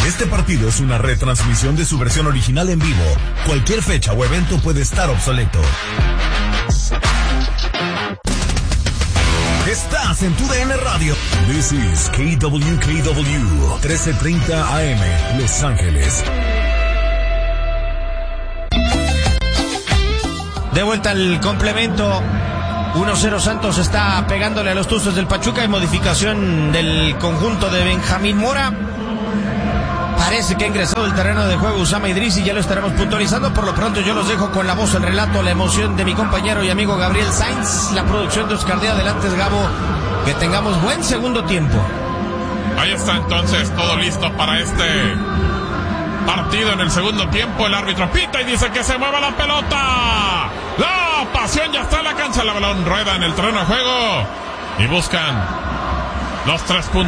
Este partido es una retransmisión de su versión original en vivo. Cualquier fecha o evento puede estar obsoleto. Estás en tu DN Radio. This is KWKW 1330 AM, Los Ángeles. De vuelta al complemento. 1-0 Santos está pegándole a los Tuzos del Pachuca. Hay modificación del conjunto de Benjamín Mora. Parece que ha ingresado al terreno de juego Usama Idrisi, ya lo estaremos puntualizando. Por lo pronto yo los dejo con la voz, el relato, la emoción de mi compañero y amigo Gabriel Sainz, la producción de Oscar Díaz. Adelante, Gabo, que tengamos buen segundo tiempo. Ahí está entonces todo listo para este partido en el segundo tiempo. El árbitro pita y dice que se mueva la pelota. La pasión ya está en la cancha, la balón rueda en el terreno de juego y buscan los 3 puntos.